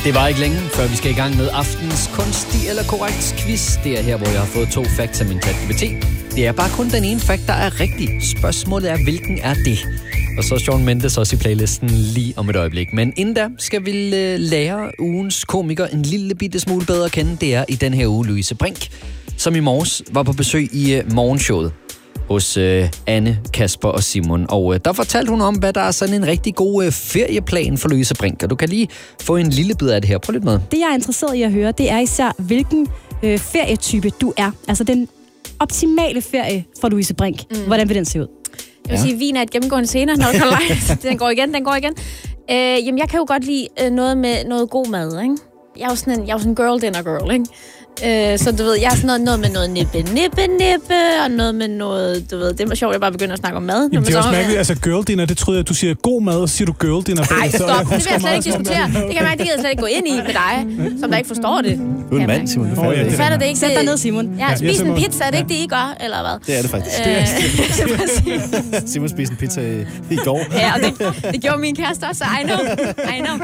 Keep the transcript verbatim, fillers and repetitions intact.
Det var ikke længe, før vi skal i gang med aftens kunstig eller korrekt quiz. Det er her, hvor jeg har fået to facts af min ChatGPT. Det er bare kun den ene fact, der er rigtig. Spørgsmålet er, hvilken er det? Og så er Shawn Mendes også i playlisten lige om et øjeblik. Men inden da skal vi lære ugens komiker en lille bitte smule bedre at kende. Det er i den her uge Louise Brink, som i morges var på besøg i morgenshowet hos øh, Anne, Kasper og Simon. Og øh, der fortalte hun om, hvad der er sådan en rigtig god øh, ferieplan for Louise Brink. Og du kan lige få en lille bid af det her. Prøv lidt med. Det, jeg er interesseret i at høre, det er især, hvilken øh, ferietype du er. Altså den optimale ferie for Louise Brink. Mm. Hvordan vil den se ud? Jeg vil ja. sige, vin er et gennemgående scener, når det kommer live. Den går igen, den går igen. Øh, jamen, jeg kan jo godt lide øh, noget med noget god mad, ikke? Jeg er jo sådan en, jeg er jo sådan en girl dinner girl, ikke? Øh, så du ved, jeg er sådan noget, noget med noget nippe, nippe, nippe, og noget med noget, du ved, det var sjovt, jeg bare begynder at snakke om mad. Jamen, det er også mærkeligt, altså girl dinner, det troede jeg, du siger god mad, og så siger du girl dinner. Nej, stop, det vil jeg slet ikke diskutere. Det kan man ikke, det gider slet ikke gå ind i med dig, som der ikke forstår det. Du er en mand, Simon. Oh, ja, det fatter det ikke. Sæt dig ned, Simon. Ja, spis en pizza, er det ikke det, I gør, eller hvad? Det er det faktisk. Øh, Simon spiste en pizza i, i går. Ja, og det, det gjorde min kæreste også, I know, I know.